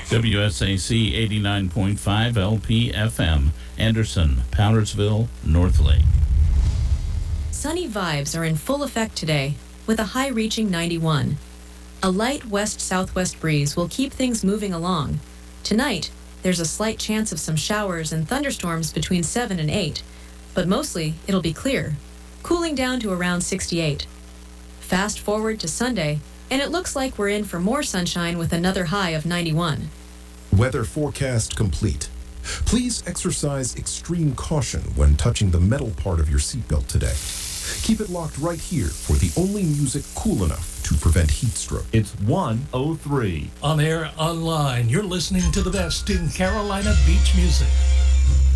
WSAC 89.5 LP-FM, Anderson, Powdersville, North Lake. Sunny vibes are in full effect today, with a high reaching 91. A light west-southwest breeze will keep things moving along. Tonight, there's a slight chance of some showers and thunderstorms between 7 and 8, but mostly it'll be clear, cooling down to around 68. Fast forward to Sunday, and it looks like we're in for more sunshine with another high of 91. Weather forecast complete. Please exercise extreme caution when touching the metal part of your seatbelt today. Keep it locked right here for the only music cool enough to prevent heat stroke. It's 103. On air, online, you're listening to the best in Carolina beach music.